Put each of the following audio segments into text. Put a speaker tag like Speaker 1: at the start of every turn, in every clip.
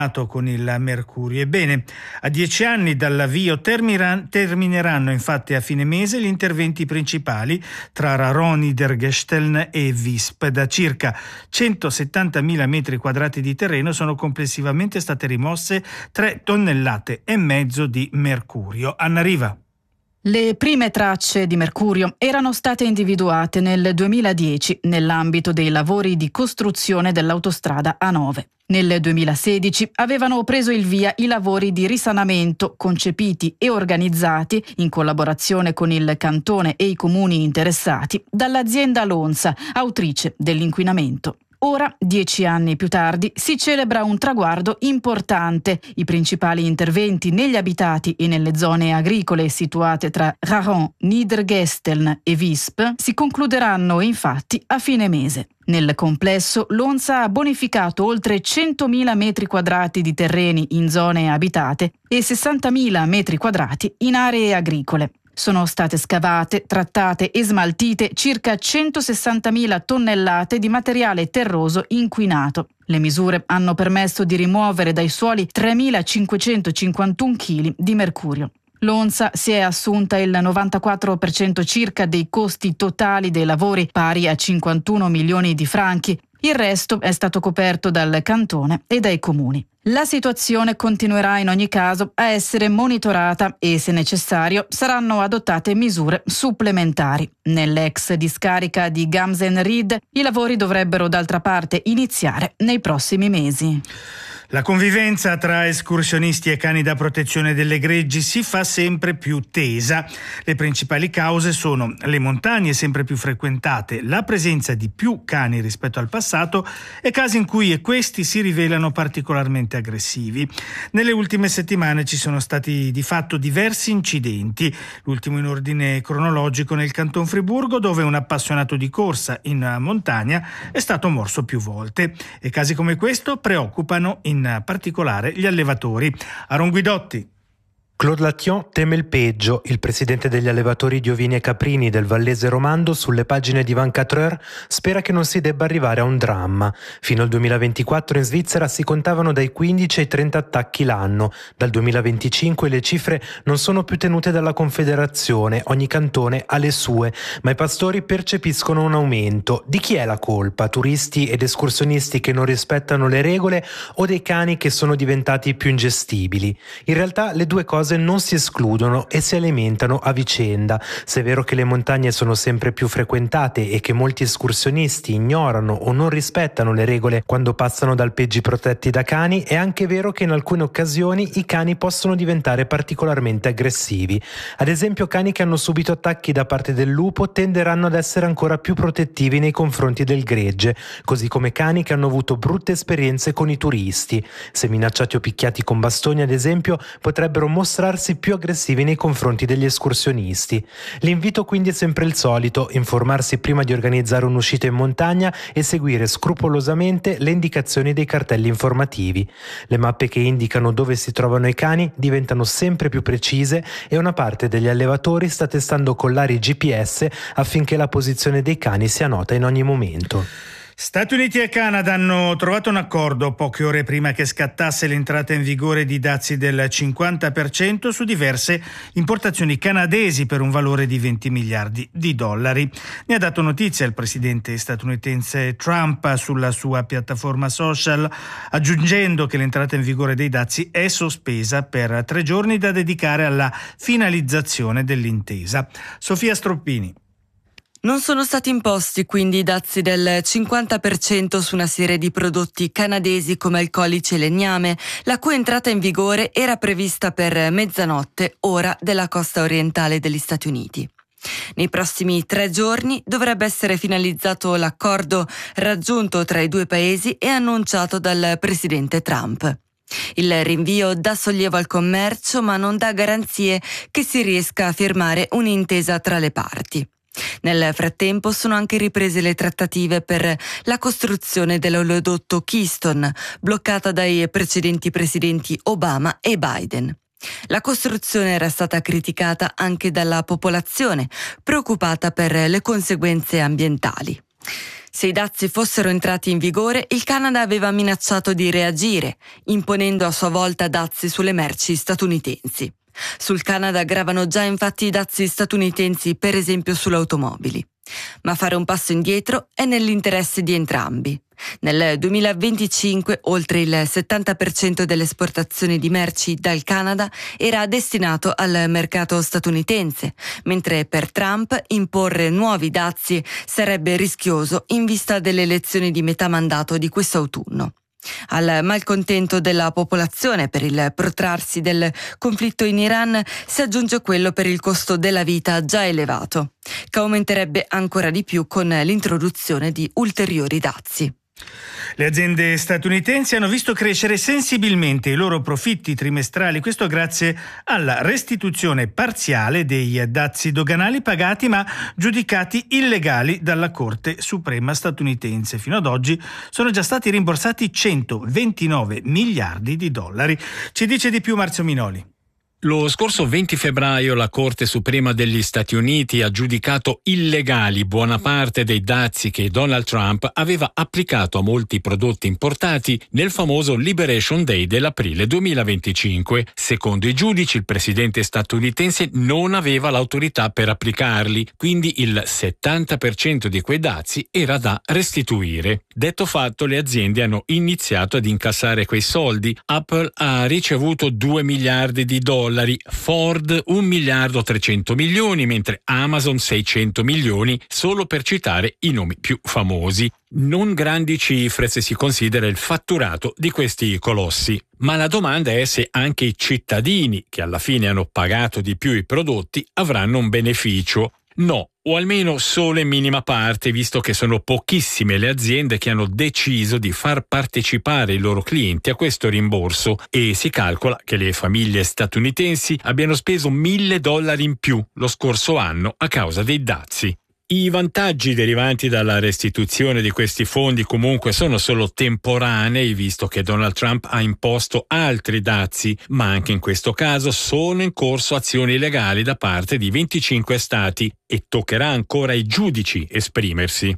Speaker 1: con il mercurio. Ebbene, a 10 anni dall'avvio termineranno infatti a fine mese gli interventi principali tra Raron, Niedergesteln e Visp. Da circa 170.000 metri quadrati di terreno sono complessivamente state rimosse 3,5 tonnellate di mercurio. Anna Riva.
Speaker 2: Le prime tracce di mercurio erano state individuate nel 2010 nell'ambito dei lavori di costruzione dell'autostrada A9. Nel 2016 avevano preso il via i lavori di risanamento concepiti e organizzati in collaborazione con il cantone e i comuni interessati dall'azienda Lonza, autrice dell'inquinamento. Ora, 10 anni più tardi, si celebra un traguardo importante. I principali interventi negli abitati e nelle zone agricole situate tra Raron, Niedergesteln e Visp si concluderanno infatti a fine mese. Nel complesso, Lonza ha bonificato oltre 100.000 metri quadrati di terreni in zone abitate e 60.000 metri quadrati in aree agricole. Sono state scavate, trattate e smaltite circa 160.000 tonnellate di materiale terroso inquinato. Le misure hanno permesso di rimuovere dai suoli 3.551 kg di mercurio. Lonza si è assunta il 94% circa dei costi totali dei lavori, pari a 51 milioni di franchi. Il resto è stato coperto dal cantone e dai comuni. La situazione continuerà in ogni caso a essere monitorata e, se necessario, saranno adottate misure supplementari. Nell'ex discarica di Gamsen-Ried i lavori dovrebbero d'altra parte iniziare nei prossimi mesi.
Speaker 1: La convivenza tra escursionisti e cani da protezione delle greggi si fa sempre più tesa. Le principali cause sono le montagne sempre più frequentate, la presenza di più cani rispetto al passato e casi in cui questi si rivelano particolarmente aggressivi. Nelle ultime settimane ci sono stati di fatto diversi incidenti, l'ultimo in ordine cronologico nel Canton Friburgo, dove un appassionato di corsa in montagna è stato morso più volte. E casi come questo preoccupano in particolare gli allevatori. Aaron Guidotti.
Speaker 3: Claude Lation teme il peggio. Il presidente degli allevatori di ovini e caprini del Vallese Romando, sulle pagine di 24 Heures, spera che non si debba arrivare a un dramma. Fino al 2024 in Svizzera si contavano dai 15 ai 30 attacchi l'anno. Dal 2025 le cifre non sono più tenute dalla Confederazione, ogni cantone ha le sue, ma i pastori percepiscono un aumento. Di chi è la colpa? Turisti ed escursionisti che non rispettano le regole o dei cani che sono diventati più ingestibili? In realtà le due cose non si escludono e si alimentano a vicenda. Se è vero che le montagne sono sempre più frequentate e che molti escursionisti ignorano o non rispettano le regole quando passano da alpeggi protetti da cani, è anche vero che in alcune occasioni i cani possono diventare particolarmente aggressivi. Ad esempio, cani che hanno subito attacchi da parte del lupo tenderanno ad essere ancora più protettivi nei confronti del gregge, così come cani che hanno avuto brutte esperienze con i turisti. Se minacciati o picchiati con bastoni, ad esempio, potrebbero mostrarsi più aggressivi nei confronti degli escursionisti. L'invito quindi è sempre il solito: informarsi prima di organizzare un'uscita in montagna e seguire scrupolosamente le indicazioni dei cartelli informativi. Le mappe che indicano dove si trovano i cani diventano sempre più precise e una parte degli allevatori sta testando collari GPS affinché la posizione dei cani sia nota in ogni momento.
Speaker 1: Stati Uniti e Canada hanno trovato un accordo poche ore prima che scattasse l'entrata in vigore di dazi del 50% su diverse importazioni canadesi per un valore di 20 miliardi di dollari. Ne ha dato notizia il presidente statunitense Trump sulla sua piattaforma social, aggiungendo che l'entrata in vigore dei dazi è sospesa per 3 giorni da dedicare alla finalizzazione dell'intesa. Sofia Stroppini.
Speaker 4: Non sono stati imposti quindi i dazi del 50% su una serie di prodotti canadesi come alcolici e legname, la cui entrata in vigore era prevista per mezzanotte, ora della costa orientale degli Stati Uniti. Nei prossimi 3 giorni dovrebbe essere finalizzato l'accordo raggiunto tra i due paesi e annunciato dal presidente Trump. Il rinvio dà sollievo al commercio, ma non dà garanzie che si riesca a firmare un'intesa tra le parti. Nel frattempo sono anche riprese le trattative per la costruzione dell'oleodotto Keystone, bloccata dai precedenti presidenti Obama e Biden. La costruzione era stata criticata anche dalla popolazione, preoccupata per le conseguenze ambientali. Se i dazi fossero entrati in vigore, il Canada aveva minacciato di reagire, imponendo a sua volta dazi sulle merci statunitensi. Sul Canada gravano già infatti i dazi statunitensi, per esempio sulle automobili. Ma fare un passo indietro è nell'interesse di entrambi. Nel 2025 oltre il 70% delle esportazioni di merci dal Canada era destinato al mercato statunitense, mentre per Trump imporre nuovi dazi sarebbe rischioso in vista delle elezioni di metà mandato di questo autunno. Al malcontento della popolazione per il protrarsi del conflitto in Iran si aggiunge quello per il costo della vita già elevato, che aumenterebbe ancora di più con l'introduzione di ulteriori dazi.
Speaker 1: Le aziende statunitensi hanno visto crescere sensibilmente i loro profitti trimestrali, questo grazie alla restituzione parziale dei dazi doganali pagati ma giudicati illegali dalla Corte Suprema statunitense. Fino ad oggi sono già stati rimborsati 129 miliardi di dollari. Ci dice di più Marzio Minoli.
Speaker 5: Lo scorso 20 febbraio la Corte Suprema degli Stati Uniti ha giudicato illegali buona parte dei dazi che Donald Trump aveva applicato a molti prodotti importati nel famoso Liberation Day dell'aprile 2025. Secondo i giudici, il presidente statunitense non aveva l'autorità per applicarli, quindi il 70% di quei dazi era da restituire. Detto fatto, le aziende hanno iniziato ad incassare quei soldi. Apple ha ricevuto 2 miliardi di dollari, Ford 1 miliardo 300 milioni, mentre Amazon 600 milioni, solo per citare i nomi più famosi. Non grandi cifre se si considera il fatturato di questi colossi. Ma la domanda è se anche i cittadini, che alla fine hanno pagato di più i prodotti, avranno un beneficio. No, o almeno solo in minima parte, visto che sono pochissime le aziende che hanno deciso di far partecipare i loro clienti a questo rimborso, e si calcola che le famiglie statunitensi abbiano speso $1.000 in più lo scorso anno a causa dei dazi. I vantaggi derivanti dalla restituzione di questi fondi comunque sono solo temporanei, visto che Donald Trump ha imposto altri dazi, ma anche in questo caso sono in corso azioni legali da parte di 25 stati e toccherà ancora ai giudici esprimersi.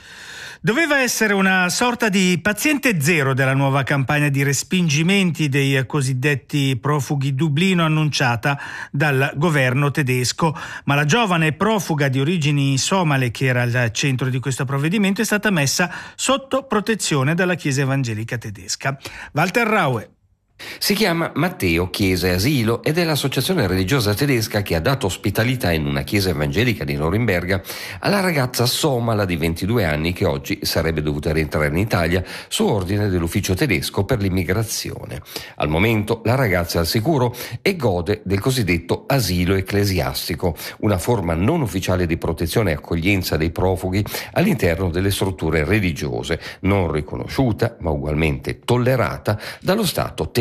Speaker 1: Doveva essere una sorta di paziente zero della nuova campagna di respingimenti dei cosiddetti profughi Dublino annunciata dal governo tedesco, ma la giovane profuga di origini somale che era al centro di questo provvedimento è stata messa sotto protezione dalla Chiesa evangelica tedesca. Walter Raue.
Speaker 6: Si chiama Matteo Chiesa e Asilo ed è l'associazione religiosa tedesca che ha dato ospitalità in una chiesa evangelica di Norimberga alla ragazza somala di 22 anni che oggi sarebbe dovuta rientrare in Italia su ordine dell'ufficio tedesco per l'immigrazione. Al momento la ragazza è al sicuro e gode del cosiddetto asilo ecclesiastico, una forma non ufficiale di protezione e accoglienza dei profughi all'interno delle strutture religiose, non riconosciuta ma ugualmente tollerata dallo Stato tedesco.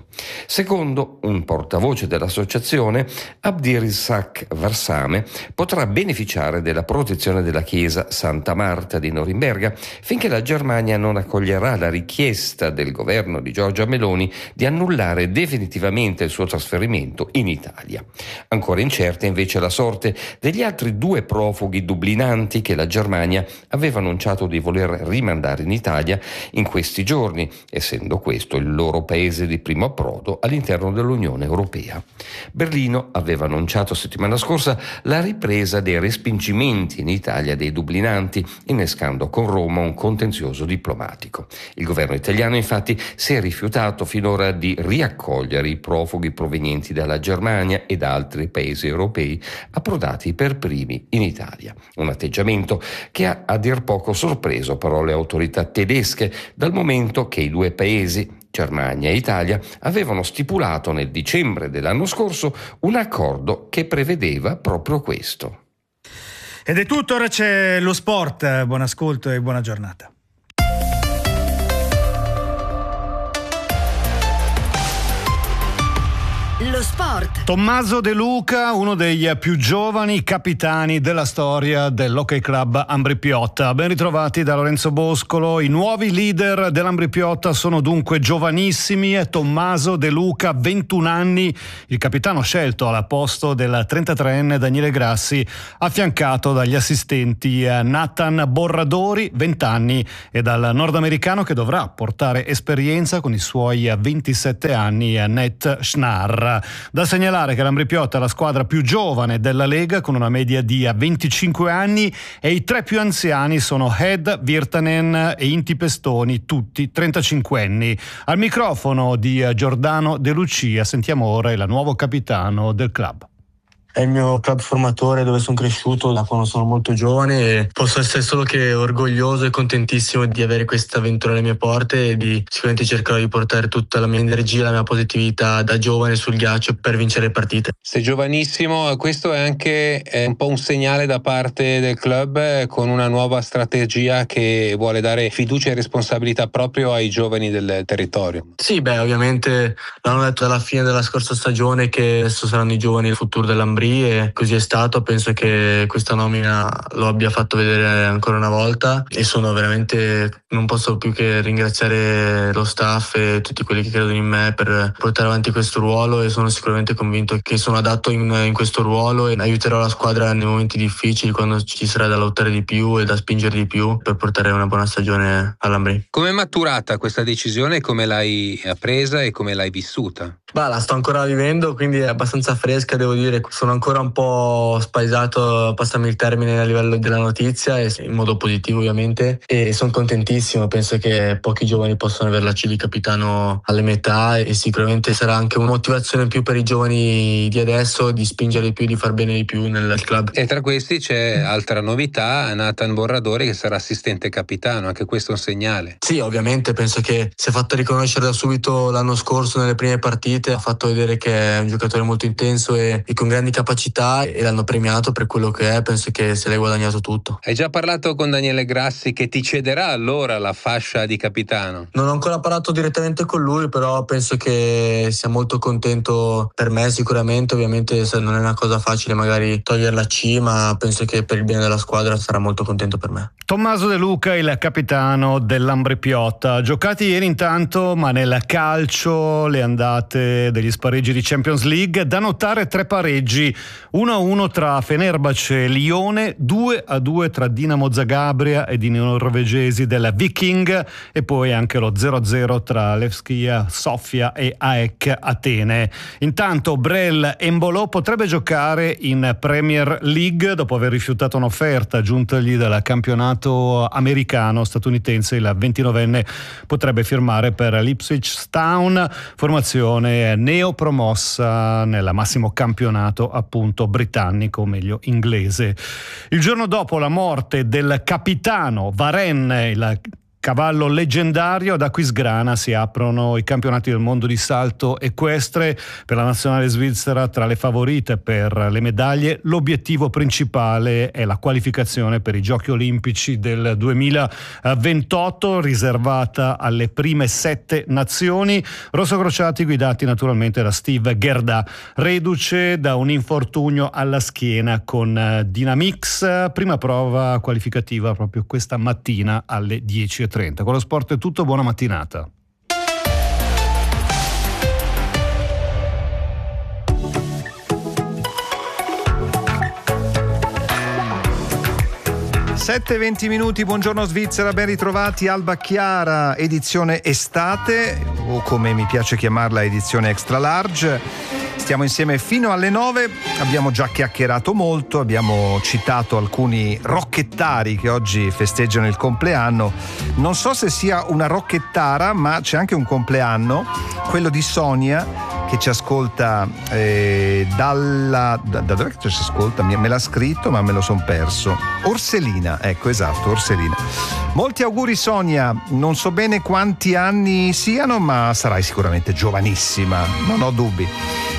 Speaker 6: Secondo un portavoce dell'associazione, Abdirizak Varsame potrà beneficiare della protezione della chiesa Santa Marta di Norimberga finché la Germania non accoglierà la richiesta del governo di Giorgia Meloni di annullare definitivamente il suo trasferimento in Italia. Ancora incerta invece la sorte degli altri 2 profughi dublinanti che la Germania aveva annunciato di voler rimandare in Italia in questi giorni, essendo questo il loro paese di primo approdo all'interno dell'Unione Europea. Berlino aveva annunciato settimana scorsa la ripresa dei respingimenti in Italia dei dublinanti, innescando con Roma un contenzioso diplomatico. Il governo italiano infatti si è rifiutato finora di riaccogliere i profughi provenienti dalla Germania e da altri paesi europei approdati per primi in Italia. Un atteggiamento che ha a dir poco sorpreso però le autorità tedesche, dal momento che i 2 paesi, Germania e Italia, avevano stipulato nel dicembre dell'anno scorso un accordo che prevedeva proprio questo.
Speaker 1: Ed è tutto, ora c'è lo sport. Buon ascolto e buona giornata.
Speaker 7: Lo Lo sport.
Speaker 8: Tommaso De Luca, uno dei più giovani capitani della storia dell'Hockey Club Ambri-Piotta. Ben ritrovati da Lorenzo Boscolo. I nuovi leader dell'Ambri-Piotta sono dunque giovanissimi. Tommaso De Luca, 21 anni, il capitano scelto al posto del 33enne Daniele Grassi, affiancato dagli assistenti Nathan Borradori, 20 anni, e dal nordamericano che dovrà portare esperienza con i suoi 27 anni, Nate Schnarr. Da segnalare che l'Ambri-Piotta è la squadra più giovane della Lega con una media di 25 anni e i tre più anziani sono Hed Virtanen e Inti Pestoni, tutti 35 anni. Al microfono di Giordano De Lucia sentiamo ora il nuovo capitano del club.
Speaker 9: È il mio club formatore dove sono cresciuto da quando sono molto giovane e posso essere solo che orgoglioso e contentissimo di avere questa avventura alle mie porte e sicuramente cercherò di portare tutta la mia energia, la mia positività da giovane sul ghiaccio per vincere le partite.
Speaker 10: Sei giovanissimo, questo è anche un po' un segnale da parte del club con una nuova strategia che vuole dare fiducia e responsabilità proprio ai giovani del territorio.
Speaker 9: Sì, ovviamente l'hanno detto dalla fine della scorsa stagione che adesso saranno i giovani il futuro dell'Ambrì e così è stato. Penso che questa nomina lo abbia fatto vedere ancora una volta e sono veramente, non posso più che ringraziare lo staff e tutti quelli che credono in me per portare avanti questo ruolo, e sono sicuramente convinto che sono adatto in questo ruolo e aiuterò la squadra nei momenti difficili, quando ci sarà da lottare di più e da spingere di più per portare una buona stagione all'Ambrì.
Speaker 10: Come è maturata questa decisione? Come l'hai presa e come l'hai vissuta?
Speaker 9: La sto ancora vivendo, quindi è abbastanza fresca, devo dire. Sono ancora un po' spaesato, passami il termine, a livello della notizia, e in modo positivo ovviamente, e sono contentissimo. Penso che pochi giovani possono avere la C di capitano alle metà e sicuramente sarà anche una motivazione in più per i giovani di adesso di spingere di più, di far bene di più nel club.
Speaker 10: E tra questi c'è altra novità, Nathan Borradori che sarà assistente capitano, anche questo è un segnale.
Speaker 9: Sì, ovviamente penso che si è fatto riconoscere da subito l'anno scorso nelle prime partite, ha fatto vedere che è un giocatore molto intenso e con grandi capacità, e l'hanno premiato per quello che è. Penso che se l'hai guadagnato tutto.
Speaker 10: Hai già parlato con Daniele Grassi che ti cederà allora la fascia di capitano?
Speaker 9: Non ho ancora parlato direttamente con lui, però penso che sia molto contento per me sicuramente. Ovviamente non è una cosa facile magari togliere la C, ma penso che per il bene della squadra sarà molto contento per me.
Speaker 8: Tommaso De Luca, il capitano dell'Ambri-Piotta. Giocati ieri intanto, ma nel calcio le andate degli spareggi di Champions League. Da notare 3 pareggi: 1-1 tra Fenerbahce e Lione, 2-2 tra Dinamo Zagabria ed i norvegesi del Viking, e poi anche lo 0-0 tra Levskija Sofia e AEK Atene. Intanto Brel Embolo potrebbe giocare in Premier League dopo aver rifiutato un'offerta giuntagli dal campionato americano statunitense. Il 29enne potrebbe firmare per l'Ipswich Town, formazione neopromossa nel massimo campionato appunto britannico, o meglio inglese. Il giorno dopo la morte del capitano Varenne, il cavallo leggendario, ad Aquisgrana si aprono i campionati del mondo di salto equestre. Per la nazionale svizzera, tra le favorite per le medaglie, l'obiettivo principale è la qualificazione per i Giochi Olimpici del 2028, riservata alle prime 7 nazioni. Rossocrociati guidati naturalmente da Steve Gerda, reduce da un infortunio alla schiena con Dynamix. Prima prova qualificativa proprio questa mattina alle 10:30. Con lo sport è tutto, buona mattinata.
Speaker 11: Sette 20 minuti, buongiorno Svizzera, ben ritrovati. Alba Chiara, edizione estate, o come mi piace chiamarla edizione extra large. Stiamo insieme fino alle 9, abbiamo già chiacchierato molto, abbiamo citato alcuni rocchettari che oggi festeggiano il compleanno. Non so se sia una rocchettara, ma c'è anche un compleanno, quello di Sonia, che ci ascolta da dove ci ascolta? Me l'ha scritto ma me lo son perso. Orselina, ecco, esatto, Orselina. Molti auguri Sonia, non so bene quanti anni siano, ma sarai sicuramente giovanissima, non ho dubbi.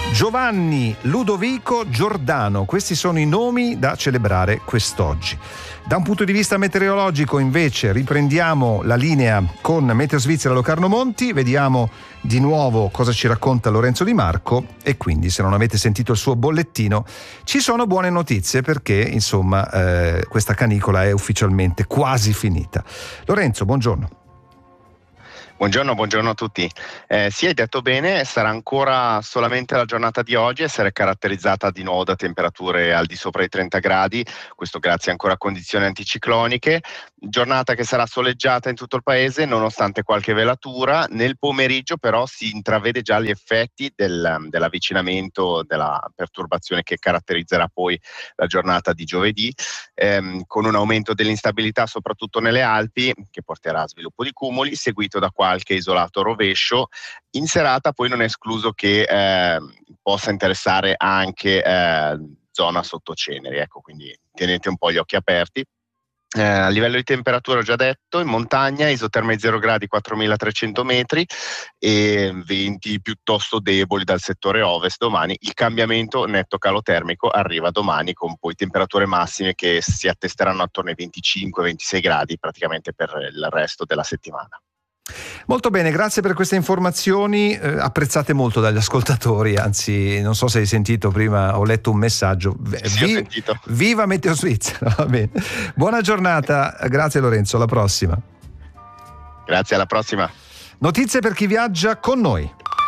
Speaker 11: Giovanni, Ludovico, Giordano, questi sono i nomi da celebrare quest'oggi. Da un punto di vista meteorologico invece riprendiamo la linea con Meteo Svizzera Locarno Monti, vediamo di nuovo cosa ci racconta Lorenzo Di Marco e quindi se non avete sentito il suo bollettino ci sono buone notizie perché insomma questa canicola è ufficialmente quasi finita. Lorenzo, buongiorno.
Speaker 7: Buongiorno a tutti. Sì, hai detto bene, sarà ancora solamente la giornata di oggi essere caratterizzata di nuovo da temperature al di sopra i 30 gradi, questo grazie ancora a condizioni anticicloniche. Giornata che sarà soleggiata in tutto il paese nonostante qualche velatura. Nel pomeriggio però si intravede già gli effetti dell'avvicinamento della perturbazione che caratterizzerà poi la giornata di giovedì, con un aumento dell'instabilità soprattutto nelle Alpi che porterà a sviluppo di cumuli seguito da qualche isolato rovescio. In serata poi non è escluso che possa interessare anche zona sottoceneri, ecco, quindi tenete un po' gli occhi aperti. A livello di temperatura ho già detto, in montagna isoterme 0 gradi 4.300 metri e venti piuttosto deboli dal settore ovest domani. Il cambiamento netto calotermico arriva domani con poi temperature massime che si attesteranno attorno ai 25-26 gradi praticamente per il resto della settimana.
Speaker 11: Molto bene, grazie per queste informazioni apprezzate molto dagli ascoltatori, anzi non so se hai sentito prima, ho letto un messaggio.
Speaker 7: Sì, ho sentito.
Speaker 11: Viva Meteo Svizzera, va bene. Buona giornata, grazie Lorenzo, alla prossima.
Speaker 7: Grazie, alla prossima.
Speaker 11: Notizie per chi viaggia con noi.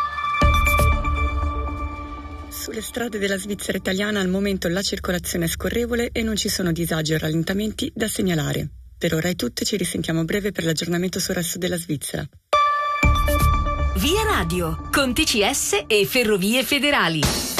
Speaker 12: Sulle strade della Svizzera italiana al momento la circolazione è scorrevole e non ci sono disagi o rallentamenti da segnalare. Per ora è tutto, ci risentiamo a breve per l'aggiornamento sul resto della Svizzera.
Speaker 13: Via Radio, con TCS e Ferrovie Federali.